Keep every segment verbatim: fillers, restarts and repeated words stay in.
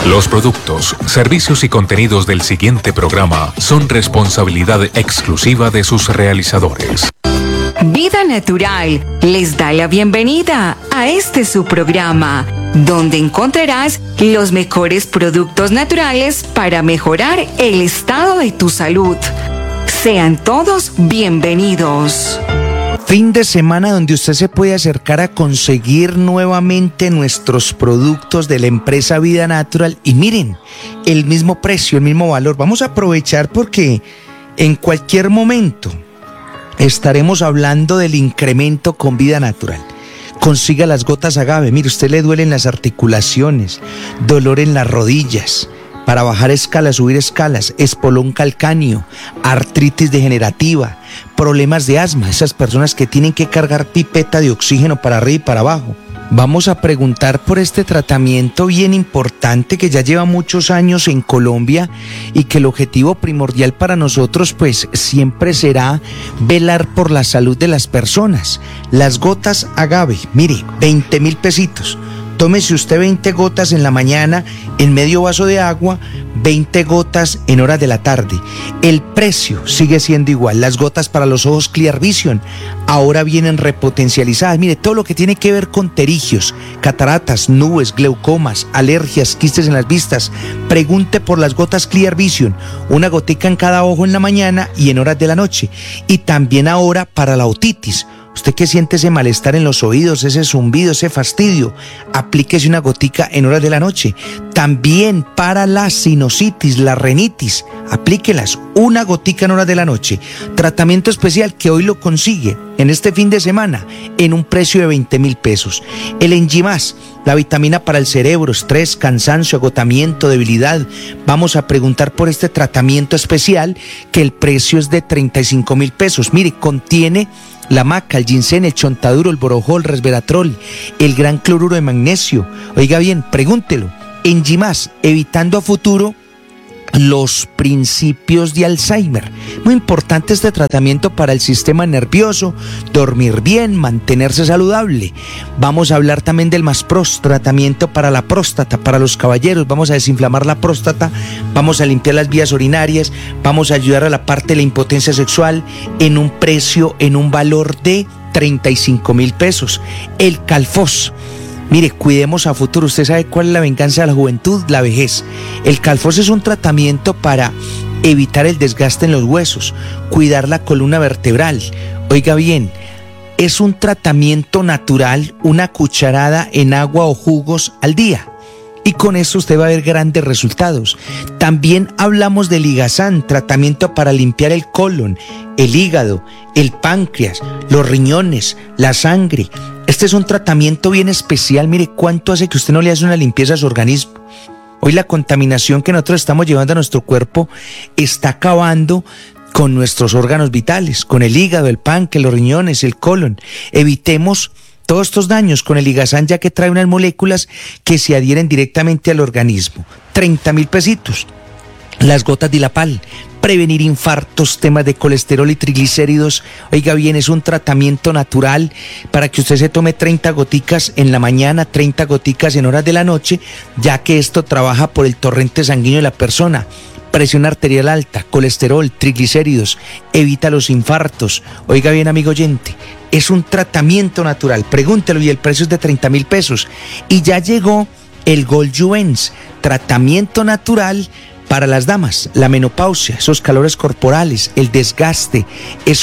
Los productos, servicios y contenidos del siguiente programa son responsabilidad exclusiva de sus realizadores. Vida Natural les da la bienvenida a este su programa, donde encontrarás los mejores productos naturales para mejorar el estado de tu salud. Sean todos bienvenidos. Fin de semana donde usted se puede acercar a conseguir nuevamente nuestros productos de la empresa Vida Natural y miren, el mismo precio, el mismo valor. Vamos a aprovechar porque en cualquier momento estaremos hablando del incremento con Vida Natural. Consiga las gotas agave. Mire, usted le duelen las articulaciones, dolor en las rodillas, para bajar escalas, subir escalas, espolón calcáneo, artritis degenerativa, problemas de asma, esas personas que tienen que cargar pipeta de oxígeno para arriba y para abajo. Vamos a preguntar por este tratamiento bien importante que ya lleva muchos años en Colombia y que el objetivo primordial para nosotros pues siempre será velar por la salud de las personas. Las gotas agave, mire, veinte mil pesitos. Tómese usted veinte gotas en la mañana en medio vaso de agua, veinte gotas en horas de la tarde. El precio sigue siendo igual. Las gotas para los ojos Clear Vision ahora vienen repotencializadas. Mire, todo lo que tiene que ver con pterigios, cataratas, nubes, glaucomas, alergias, quistes en las vistas. Pregunte por las gotas Clear Vision. Una gotica en cada ojo en la mañana y en horas de la noche. Y también ahora para la otitis. Usted que siente ese malestar en los oídos, ese zumbido, ese fastidio, aplíquese una gotica en horas de la noche. También para la sinusitis, la rinitis, aplíquelas una gotica en horas de la noche. Tratamiento especial que hoy lo consigue en este fin de semana en un precio de veinte mil pesos. El Enjimás, la vitamina para el cerebro, estrés, cansancio, agotamiento, debilidad. Vamos a preguntar por este tratamiento especial que el precio es de treinta y cinco mil pesos. Mire, contiene la maca, el ginseng, el chontaduro, el borojol, el resveratrol, el gran cloruro de magnesio. Oiga bien, pregúntelo. Enjimás, evitando a futuro los principios de Alzheimer. Muy importante este tratamiento para el sistema nervioso, dormir bien, mantenerse saludable. Vamos a hablar también del Maspros, tratamiento para la próstata, para los caballeros. Vamos a desinflamar la próstata, vamos a limpiar las vías urinarias, vamos a ayudar a la parte de la impotencia sexual en un precio, en un valor de treinta y cinco mil pesos. El Calfos. Mire, cuidemos a futuro. Usted sabe cuál es la venganza de la juventud, la vejez. El Calfos es un tratamiento para evitar el desgaste en los huesos, cuidar la columna vertebral. Oiga bien, es un tratamiento natural, una cucharada en agua o jugos al día. Y con eso usted va a ver grandes resultados. También hablamos del Ligazán, tratamiento para limpiar el colon, el hígado, el páncreas, los riñones, la sangre. Este es un tratamiento bien especial. Mire cuánto hace que usted no le hace una limpieza a su organismo. Hoy la contaminación que nosotros estamos llevando a nuestro cuerpo está acabando con nuestros órganos vitales, con el hígado, el páncreas, los riñones, el colon. Evitemos todos estos daños con el Ligazán, ya que trae unas moléculas que se adhieren directamente al organismo. treinta mil pesitos. Las gotas de Dilapal, prevenir infartos, temas de colesterol y triglicéridos. Oiga bien, es un tratamiento natural para que usted se tome treinta goticas en la mañana, treinta goticas en horas de la noche, ya que esto trabaja por el torrente sanguíneo de la persona. Presión arterial alta, colesterol, triglicéridos, evita los infartos. Oiga bien, amigo oyente, es un tratamiento natural. Pregúntelo y el precio es de treinta mil pesos. Y ya llegó el Goljuvens, tratamiento natural para las damas, la menopausia, esos calores corporales, el desgaste, es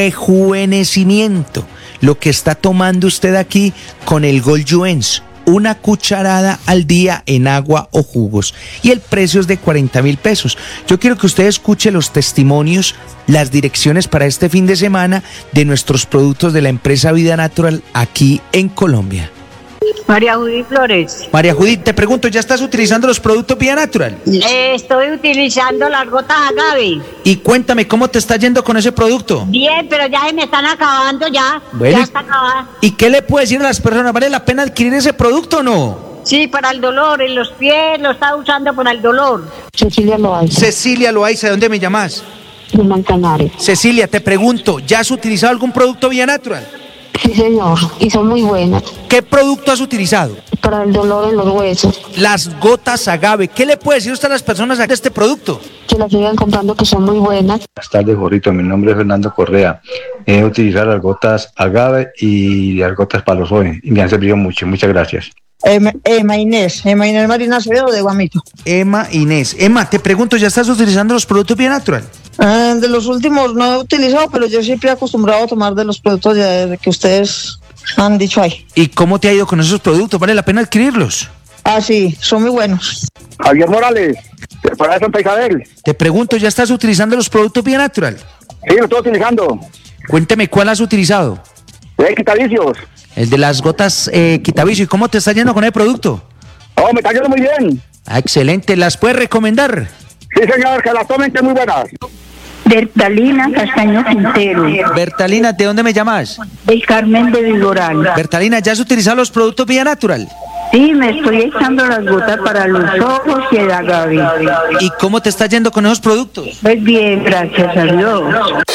rejuvenecimiento. Lo que está tomando usted aquí con el Goljuvens, una cucharada al día en agua o jugos. Y el precio es de cuarenta mil pesos. Yo quiero que usted escuche los testimonios, las direcciones para este fin de semana de nuestros productos de la empresa Vida Natural aquí en Colombia. María Judith Flores. María Judith, te pregunto, ¿ya estás utilizando los productos Vida Natural? Eh, estoy utilizando las gotas agave. Y cuéntame, ¿cómo te está yendo con ese producto? Bien, pero ya se me están acabando ya. Bueno, ya está acabada. ¿Y qué le puede decir a las personas? ¿Vale la pena adquirir ese producto o no? Sí, para el dolor, en los pies lo está usando para el dolor. Cecilia Loaiza. Cecilia Loaiza, ¿de dónde me llamas? De Manzanares. Cecilia, te pregunto, ¿ya has utilizado algún producto Vida Natural? Sí, señor, y son muy buenas. ¿Qué producto has utilizado? Para el dolor en los huesos. Las gotas agave. ¿Qué le puede decir usted a las personas de este producto? Que las sigan comprando, que son muy buenas. Buenas tardes, Jorrito. Mi nombre es Fernando Correa. He utilizado las gotas agave y las gotas palozoe y me han servido mucho. Muchas gracias. Emma, Emma Inés, Emma Inés Marina Acevedo de Guamito. Emma Inés. Emma, te pregunto, ¿ya estás utilizando los productos Vía Natural? Eh, de los últimos no he utilizado, pero yo siempre he acostumbrado a tomar de los productos de, de que ustedes han dicho ahí. ¿Y cómo te ha ido con esos productos? ¿Vale la pena adquirirlos? Ah, sí, son muy buenos. Javier Morales, de Parada de Santa Isabel. Te pregunto, ¿ya estás utilizando los productos Vía Natural? Sí, lo estoy utilizando. Cuénteme, ¿cuál has utilizado? De Quitalicios. El de las gotas eh, Quitavicio. ¿Y cómo te está yendo con el producto? Oh, me está yendo muy bien. Ah, excelente. ¿Las puedes recomendar? Sí, señor, que las tomen, que muy buenas. Bertalina Castaño Quintero. Bertalina, ¿de dónde me llamas? El Carmen de Vigoral. Bertalina, ¿ya has utilizado los productos Vía Natural? Sí, me estoy echando las gotas para los ojos y el agave. ¿Y cómo te está yendo con esos productos? Pues bien, gracias a Dios.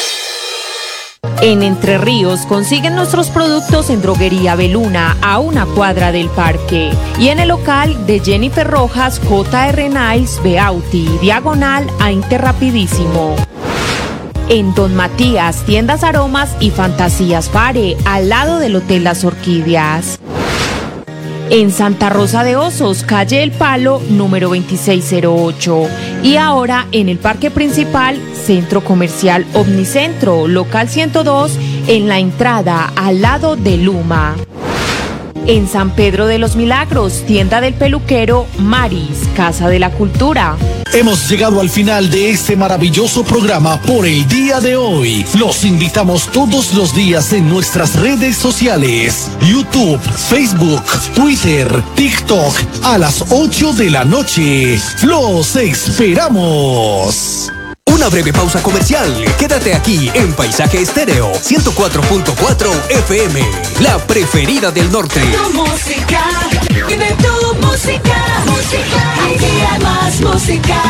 En Entre Ríos consiguen nuestros productos en Droguería Beluna, a una cuadra del parque. Y en el local de Jennifer Rojas, J R Niles, Beauty, diagonal a Interrapidísimo. En Don Matías, Tiendas Aromas y Fantasías Fare, al lado del Hotel Las Orquídeas. En Santa Rosa de Osos, calle El Palo, número veintiséis cero ocho. Y ahora en el parque principal, Centro Comercial Omnicentro, local ciento dos, en la entrada, al lado de Luma. En San Pedro de los Milagros, tienda del peluquero Maris, Casa de la Cultura. Hemos llegado al final de este maravilloso programa por el día de hoy. Los invitamos todos los días en nuestras redes sociales: YouTube, Facebook, Twitter, TikTok, a las ocho de la noche. ¡Los esperamos! Una breve pausa comercial. Quédate aquí en Paisaje Estéreo ciento cuatro punto cuatro F M, la preferida del norte. Tu música, vive tu música, música, y más música.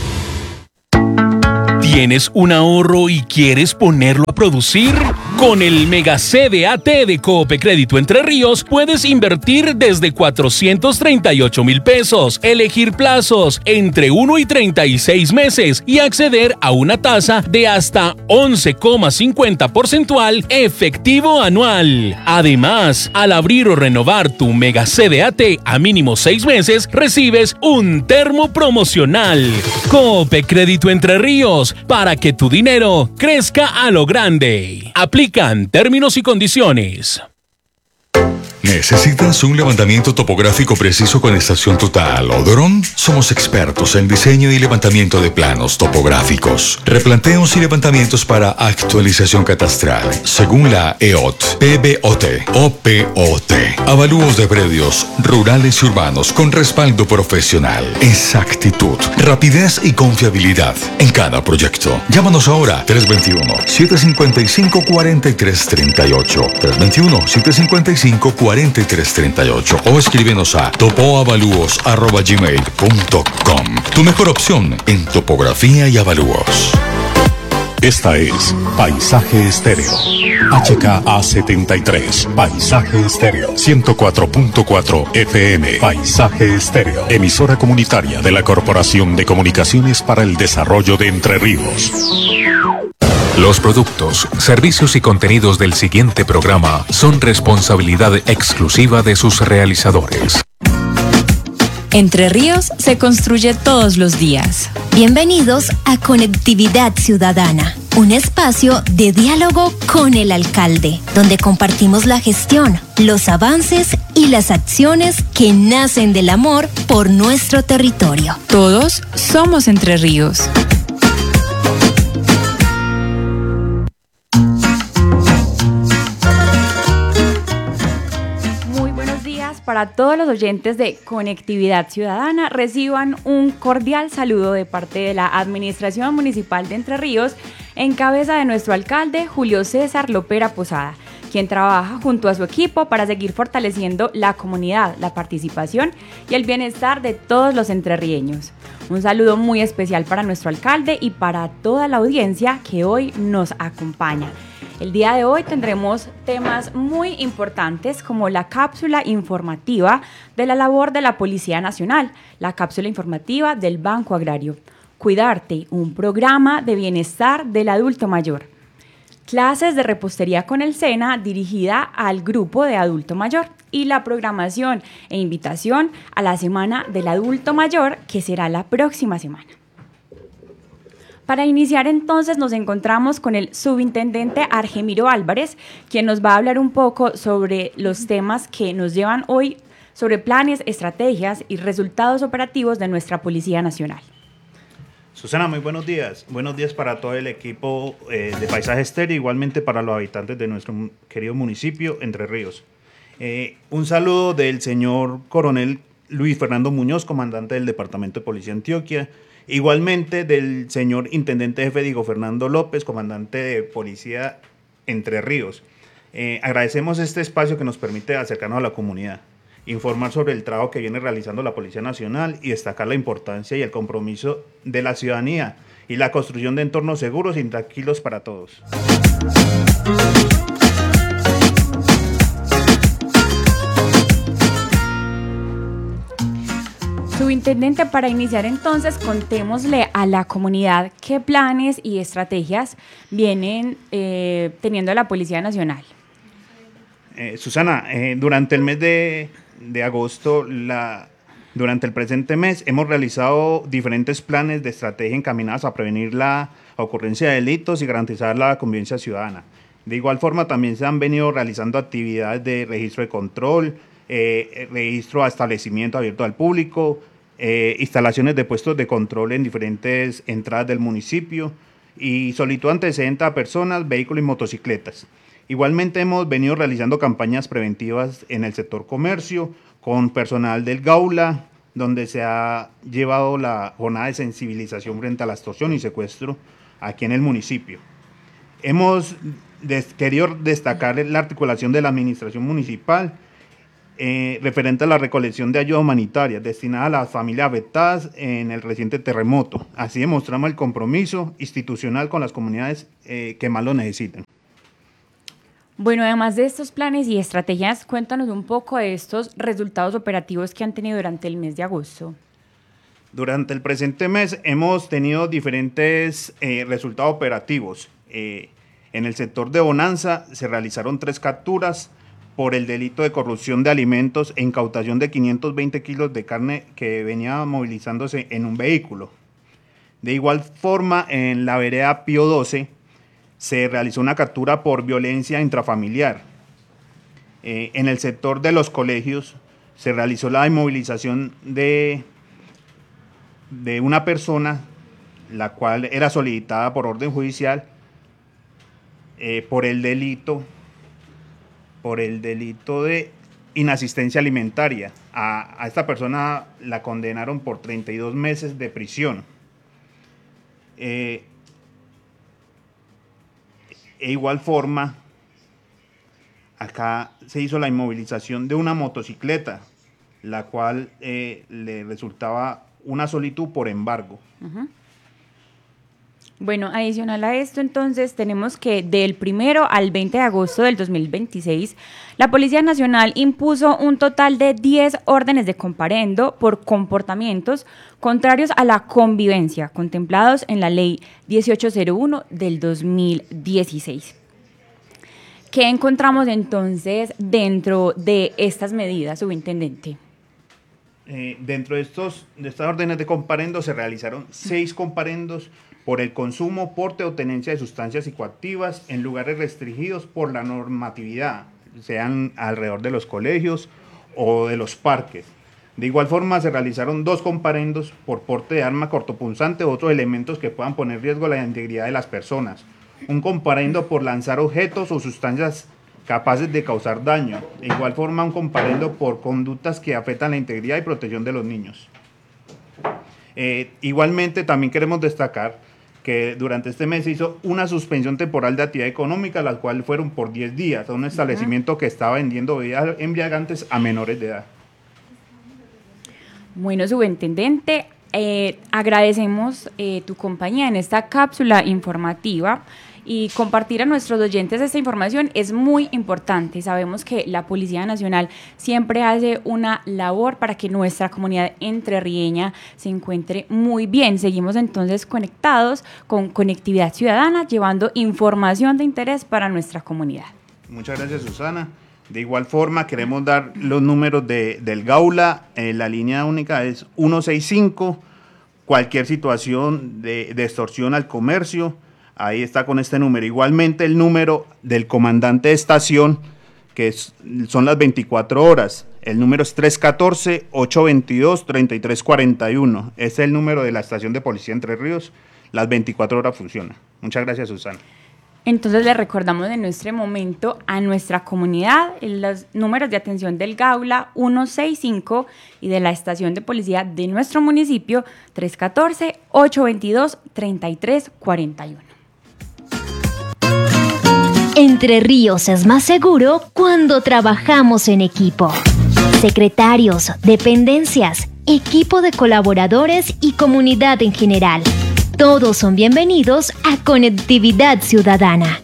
¿Tienes un ahorro y quieres ponerlo a producir? Con el Mega C D A T de Coop Crédito Entre Ríos puedes invertir desde cuatrocientos treinta y ocho mil pesos, elegir plazos entre uno y treinta y seis meses y acceder a una tasa de hasta once coma cincuenta porcentual efectivo anual. Además, al abrir o renovar tu Mega C D A T a mínimo seis meses, recibes un termo promocional. Coop Crédito Entre Ríos, para que tu dinero crezca a lo grande. Aplican términos y condiciones. ¿Necesitas un levantamiento topográfico preciso con estación total o dron? Somos expertos en diseño y levantamiento de planos topográficos, replanteos y levantamientos para actualización catastral, según la E O T, P B O T o P O T. Avalúos de predios rurales y urbanos con respaldo profesional, exactitud, rapidez y confiabilidad en cada proyecto. Llámanos ahora tres dos uno, siete cinco cinco, cuatro tres tres ocho, tres dos uno, siete cinco cinco, cuatro tres tres ocho o escríbenos a topoavalúos arroba gmail punto com. Tu mejor opción en topografía y avalúos. Esta es Paisaje Estéreo. H K A setenta y tres. Paisaje Estéreo. ciento cuatro punto cuatro F M. Paisaje Estéreo. Emisora comunitaria de la Corporación de Comunicaciones para el Desarrollo de Entre Ríos. Los productos, servicios y contenidos del siguiente programa son responsabilidad exclusiva de sus realizadores. Entre Ríos se construye todos los días. Bienvenidos a Conectividad Ciudadana, un espacio de diálogo con el alcalde, donde compartimos la gestión, los avances y las acciones que nacen del amor por nuestro territorio. Todos somos Entre Ríos. Para todos los oyentes de Conectividad Ciudadana, reciban un cordial saludo de parte de la Administración Municipal de Entre Ríos, en cabeza de nuestro alcalde Julio César Lopera Posada, quien trabaja junto a su equipo para seguir fortaleciendo la comunidad, la participación y el bienestar de todos los entrerrieños. Un saludo muy especial para nuestro alcalde y para toda la audiencia que hoy nos acompaña. El día de hoy tendremos temas muy importantes como la cápsula informativa de la labor de la Policía Nacional, la cápsula informativa del Banco Agrario, Cuidarte, un programa de bienestar del adulto mayor, clases de repostería con el SENA dirigida al grupo de adulto mayor y la programación e invitación a la Semana del Adulto Mayor que será la próxima semana. Para iniciar entonces nos encontramos con el subintendente Argemiro Álvarez, quien nos va a hablar un poco sobre los temas que nos llevan hoy sobre planes, estrategias y resultados operativos de nuestra Policía Nacional. Susana, muy buenos días. Buenos días para todo el equipo eh, de Paisaje Estéreo, igualmente para los habitantes de nuestro querido municipio, Entre Ríos. Eh, un saludo del señor coronel Luis Fernando Muñoz, comandante del Departamento de Policía de Antioquia. Igualmente del señor intendente jefe Diego Fernando López, comandante de Policía Entre Ríos. Eh, agradecemos este espacio que nos permite acercarnos a la comunidad, informar sobre el trabajo que viene realizando la Policía Nacional y destacar la importancia y el compromiso de la ciudadanía y la construcción de entornos seguros y tranquilos para todos. Subintendente, para iniciar entonces, contémosle a la comunidad qué planes y estrategias vienen eh, teniendo la Policía Nacional. Eh, Susana, eh, durante el mes de, de agosto, la, durante el presente mes, hemos realizado diferentes planes de estrategia encaminados a prevenir la ocurrencia de delitos y garantizar la convivencia ciudadana. De igual forma, también se han venido realizando actividades de registro de control, Eh, registro a establecimiento abierto al público, eh, instalaciones de puestos de control en diferentes entradas del municipio y solicitud antecedente a personas, vehículos y motocicletas. Igualmente hemos venido realizando campañas preventivas en el sector comercio con personal del Gaula, donde se ha llevado la jornada de sensibilización frente a la extorsión y secuestro aquí en el municipio. Hemos des- querido destacar la articulación de la administración municipal Eh, referente a la recolección de ayuda humanitaria destinada a las familias afectadas en el reciente terremoto. Así demostramos el compromiso institucional con las comunidades eh, que más lo necesitan. Bueno, además de estos planes y estrategias, cuéntanos un poco de estos resultados operativos que han tenido durante el mes de agosto. Durante el presente mes hemos tenido diferentes eh, resultados operativos. Eh, en el sector de Bonanza se realizaron tres capturas por el delito de corrupción de alimentos e incautación de quinientos veinte kilos de carne que venía movilizándose en un vehículo. De igual forma, en la vereda Pío doce se realizó una captura por violencia intrafamiliar. Eh, en el sector de los colegios se realizó la inmovilización de, de una persona, la cual era solicitada por orden judicial eh, por el delito por el delito de inasistencia alimentaria. A, a esta persona la condenaron por treinta y dos meses de prisión. Eh, e igual forma, acá se hizo la inmovilización de una motocicleta, la cual eh, le resultaba una solicitud por embargo. Uh-huh. Bueno, adicional a esto, entonces, tenemos que del primero al veinte de agosto del dos mil veintiséis, la Policía Nacional impuso un total de diez órdenes de comparendo por comportamientos contrarios a la convivencia, contemplados en la Ley dieciocho cero uno del dos mil dieciséis. ¿Qué encontramos entonces dentro de estas medidas, subintendente? Eh, dentro de, estos, de estas órdenes de comparendo se realizaron seis comparendos por el consumo, porte o tenencia de sustancias psicoactivas en lugares restringidos por la normatividad, sean alrededor de los colegios o de los parques. De igual forma, se realizaron dos comparendos por porte de arma cortopunzante u otros elementos que puedan poner en riesgo la integridad de las personas. Un comparendo por lanzar objetos o sustancias capaces de causar daño. De igual forma, un comparendo por conductas que afectan la integridad y protección de los niños. Eh, igualmente, también queremos destacar que durante este mes se hizo una suspensión temporal de actividad económica, la cual fueron por diez días a un establecimiento uh-huh. que estaba vendiendo bebidas embriagantes a menores de edad. Bueno, subintendente, eh, agradecemos eh, tu compañía en esta cápsula informativa y compartir a nuestros oyentes esta información es muy importante. Sabemos que la Policía Nacional siempre hace una labor para que nuestra comunidad entrerrieña se encuentre muy bien. Seguimos entonces conectados con Conectividad Ciudadana, llevando información de interés para nuestra comunidad. Muchas gracias, Susana. De igual forma, queremos dar los números de, del Gaula. Eh, la línea única es ciento sesenta y cinco. Cualquier situación de, de extorsión al comercio, ahí está con este número. Igualmente el número del comandante de estación, que es, son las veinticuatro horas. El número es tres uno cuatro, ocho dos dos, tres tres cuatro uno. Ese es el número de la estación de policía Entre Ríos. Las veinticuatro horas funciona. Muchas gracias, Susana. Entonces le recordamos en nuestro momento a nuestra comunidad los números de atención del Gaula ciento sesenta y cinco y de la estación de policía de nuestro municipio tres uno cuatro, ocho dos dos, tres tres cuatro uno. Entre Ríos es más seguro cuando trabajamos en equipo. Secretarios, dependencias, equipo de colaboradores y comunidad en general. Todos son bienvenidos a Conectividad Ciudadana.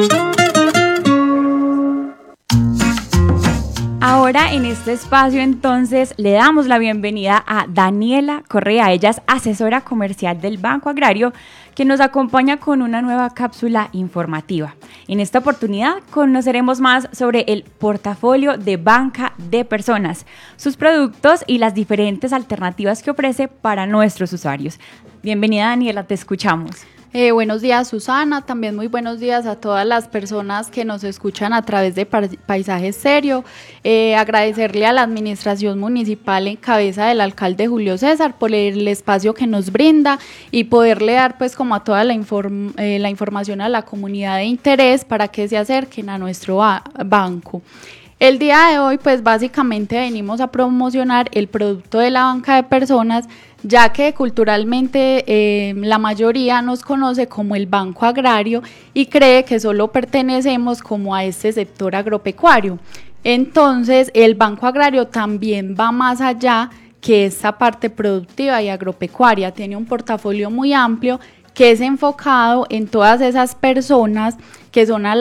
Ahora en este espacio entonces le damos la bienvenida a Daniela Correa. Ella es asesora comercial del Banco Agrario, que nos acompaña con una nueva cápsula informativa. En esta oportunidad conoceremos más sobre el portafolio de banca de personas, sus productos y las diferentes alternativas que ofrece para nuestros usuarios. Bienvenida, Daniela, te escuchamos. Eh, buenos días, Susana, también muy buenos días a todas las personas que nos escuchan a través de Paisaje Estéreo. Eh, agradecerle a la administración municipal en cabeza del alcalde Julio César por el espacio que nos brinda y poderle dar pues como a toda la, inform eh, la información a la comunidad de interés para que se acerquen a nuestro ba banco. El día de hoy pues básicamente venimos a promocionar el producto de la banca de personas, ya que culturalmente eh, la mayoría nos conoce como el Banco Agrario y cree que solo pertenecemos como a este sector agropecuario. Entonces el Banco Agrario también va más allá que esta parte productiva y agropecuaria, tiene un portafolio muy amplio que es enfocado en todas esas personas que son a